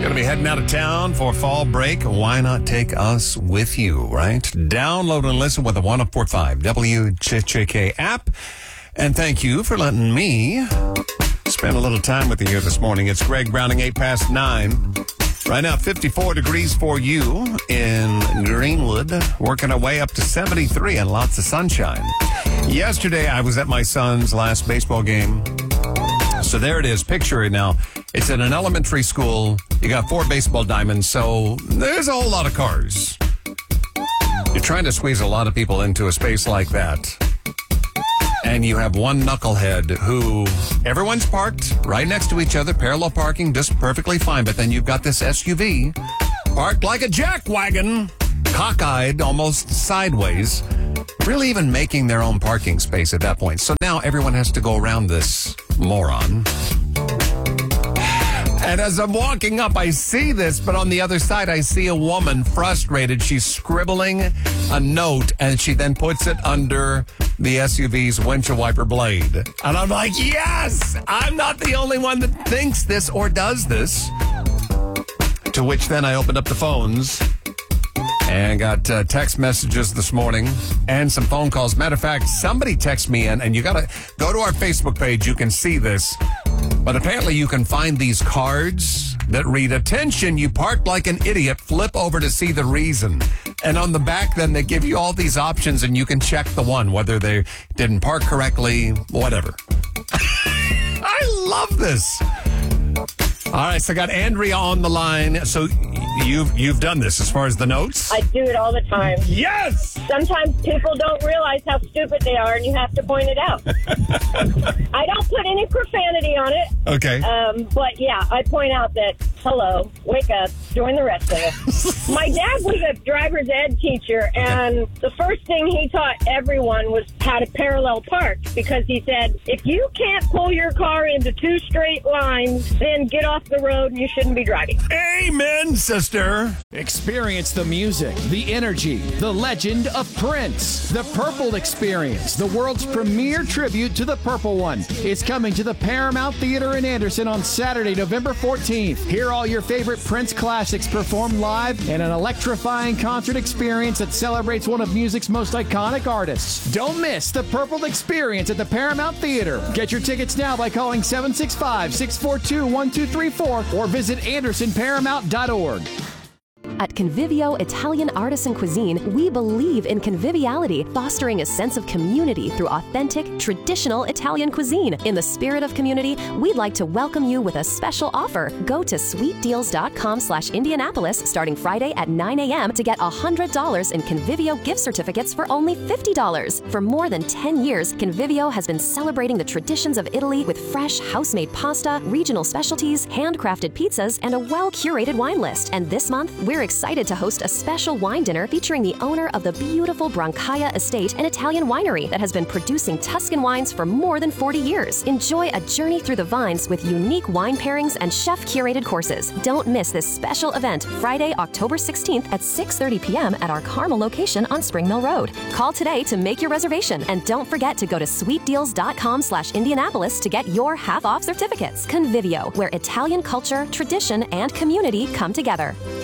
Gonna be heading out of town for fall break. Why not take us with you, right? Download and listen with the 104.5 WJJK app. And thank you for letting me spend a little time with you here this morning. It's Greg Browning, 8:09. Right now, 54 degrees for you in Greenwood. Working our way up to 73 and lots of sunshine. Yesterday, I was at my son's last baseball game. So there it is. Picture it now. It's in an elementary school. You got 4 baseball diamonds, so there's a whole lot of cars. You're trying to squeeze a lot of people into a space like that. And you have one knucklehead who, everyone's parked right next to each other, parallel parking, just perfectly fine. But then you've got this SUV parked like a jackwagon, cockeyed, almost sideways, really even making their own parking space at that point. So now everyone has to go around this moron. And as I'm walking up, I see this, but on the other side, I see a woman frustrated. She's scribbling a note, and she then puts it under the SUV's windshield wiper blade. And I'm like, yes, I'm not the only one that thinks this or does this. To which then I opened up the phones and got text messages this morning and some phone calls. Matter of fact, somebody texted me in, and you got to go to our Facebook page. You can see this. But apparently you can find these cards that read, "Attention, you parked like an idiot. Flip over to see the reason." And on the back, then they give you all these options, and you can check the one, whether they didn't park correctly, whatever. I love this. All right, so I got Andrea on the line. So you've done this as far as the notes? I do it all the time. Yes! Sometimes people don't realize how stupid they are, and you have to point it out. I don't put any profanity on it. Okay. But yeah, I point out that, hello, wake up, join the rest of us. My dad was a driver's ed teacher, and the first thing he taught everyone was how to parallel park, because he said, if you can't pull your car into 2 straight lines, then get off the road and you shouldn't be driving. Amen, sister. Experience the music, the energy, the legend of Prince. The Purple Experience, the world's premier tribute to the Purple One, is coming to the Paramount Theater in Anderson on Saturday, November 14th. Hear all your favorite Prince classics performed live in an electrifying concert experience that celebrates one of music's most iconic artists. Don't miss the Purple Experience at the Paramount Theater. Get your tickets now by calling 765-642-1234 or visit AndersonParamount.org. At Convivio Italian Artisan Cuisine, we believe in conviviality, fostering a sense of community through authentic, traditional Italian cuisine. In the spirit of community, we'd like to welcome you with a special offer. Go to sweetdeals.com/Indianapolis starting Friday at 9 a.m. to get $100 in Convivio gift certificates for only $50. For more than 10 years, Convivio has been celebrating the traditions of Italy with fresh, house-made pasta, regional specialties, handcrafted pizzas, and a well-curated wine list. And this month, we're excited to host a special wine dinner featuring the owner of the beautiful Brancaia Estate, an Italian winery that has been producing Tuscan wines for more than 40 years. Enjoy a journey through the vines with unique wine pairings and chef-curated courses. Don't miss this special event Friday, October 16th at 6:30 p.m. at our Carmel location on Spring Mill Road. Call today to make your reservation, and don't forget to go to sweetdeals.com/Indianapolis to get your half-off certificates. Convivio, where Italian culture, tradition, and community come together.